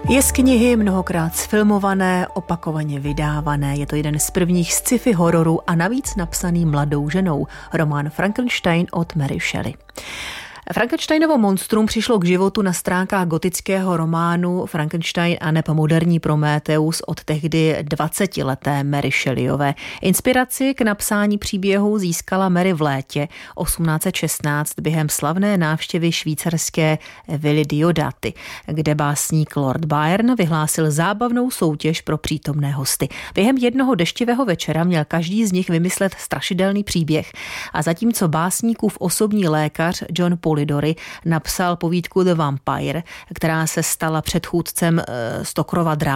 Je z knihy mnohokrát zfilmované, opakovaně vydávané. Je to jeden z prvních sci-fi hororů a navíc napsaný mladou ženou. Román Frankenstein od Mary Shelley. Frankensteinovo monstrum přišlo k životu na stránkách gotického románu Frankenstein a neb moderní Prometheus od tehdy 20leté Mary Shelleyové. Inspiraci k napsání příběhu získala Mary v létě 1816 během slavné návštěvy švýcarské vily Diodaty, kde básník Lord Byron vyhlásil zábavnou soutěž pro přítomné hosty. Během jednoho deštivého večera měl každý z nich vymyslet strašidelný příběh a zatímco básníkův osobní lékař John Polidori napsal povídku The Vampire, která se stala předchůdcem Stockerova dráhy,